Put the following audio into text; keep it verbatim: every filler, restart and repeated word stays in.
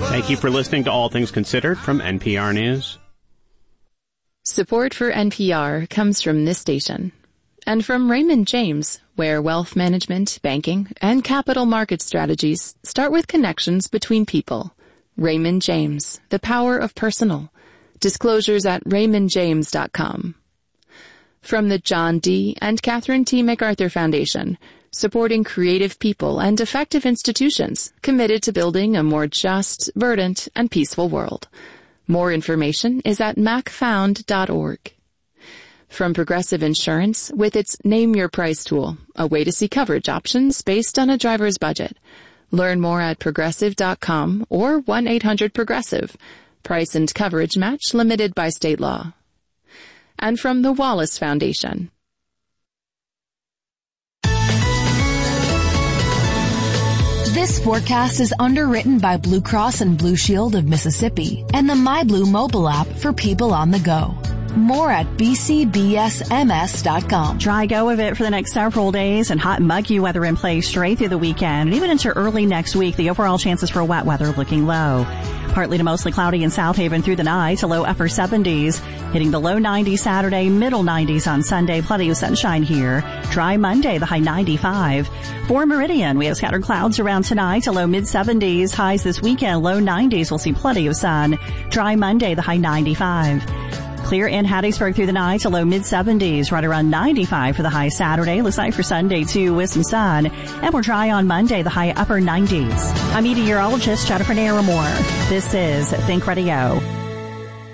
Thank you for listening to All Things Considered from N P R News. Support for N P R comes from this station and from Raymond James, where wealth management, banking, and capital market strategies start with connections between people. Raymond James, the power of personal. Disclosures at raymond james dot com. From the John D. and Catherine T. MacArthur Foundation, supporting creative people and effective institutions committed to building a more just, verdant, and peaceful world. More information is at mac found dot org. From Progressive Insurance, with its Name Your Price tool, a way to see coverage options based on a driver's budget. Learn more at progressive dot com or one eight hundred progressive. Price and coverage match limited by state law. And from the Wallace Foundation. This forecast is underwritten by Blue Cross and Blue Shield of Mississippi and the MyBlue mobile app for people on the go. More at b c b s m s dot com. Dry go of it for the next several days and hot and muggy weather in place straight through the weekend and even into early next week. The overall chances for wet weather looking low. Partly to mostly cloudy in South Haven through the night, to low upper seventies. Hitting the low nineties Saturday, middle nineties on Sunday. Plenty of sunshine here. Dry Monday, the high ninety-five. For Meridian, we have scattered clouds around tonight, to low mid seventies. Highs this weekend, low nineties. We'll see plenty of sun. Dry Monday, the high ninety-five. Clear in Hattiesburg through the night, to low mid seventies, right around ninety-five for the high Saturday. Looks like for Sunday too, with some sun. And we're dry on Monday, the high upper nineties. I'm meteorologist Jennifer Naramore. This is Think Radio.